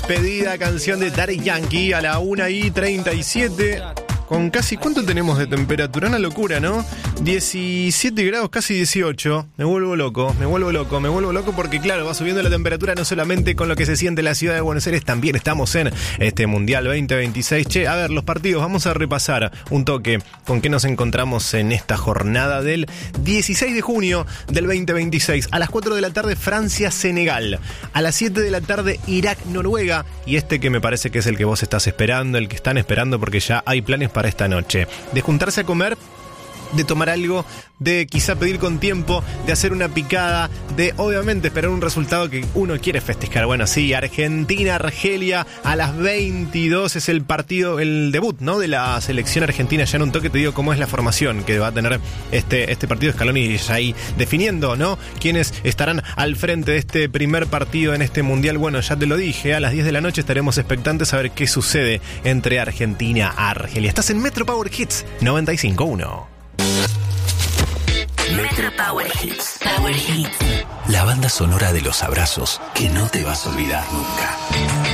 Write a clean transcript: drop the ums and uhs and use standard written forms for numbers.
pedida canción de Daddy Yankee a la 1:37. Con casi, ¿cuánto tenemos de temperatura? Una locura, ¿no? 17 grados, casi 18. Me vuelvo loco porque claro, va subiendo la temperatura no solamente con lo que se siente en la ciudad de Buenos Aires, también estamos en este Mundial 2026. Che, a ver, los partidos, vamos a repasar un toque con qué nos encontramos en esta jornada del 16 de junio del 2026. A las 4 de la tarde, Francia-Senegal. A las 7 de la tarde, Irak-Noruega. Y este que me parece que es el que vos estás esperando, el que están esperando porque ya hay planes para esta noche, de juntarse a comer, de tomar algo, de quizá pedir con tiempo, de hacer una picada, de obviamente esperar un resultado que uno quiere festejar. Bueno, sí, Argentina-Argelia a las 22 es el partido, el debut, ¿no?, de la selección argentina. Ya en un toque te digo cómo es la formación que va a tener este partido. Scaloni ya ahí definiendo, ¿no?, quiénes estarán al frente de este primer partido en este mundial. Bueno, ya te lo dije, a las 10 de la noche estaremos expectantes a ver qué sucede entre Argentina y Argelia. Estás en Metro Power Hits 95.1. Metro Power Hits. Power Hits. La banda sonora de los abrazos que no te vas a olvidar nunca.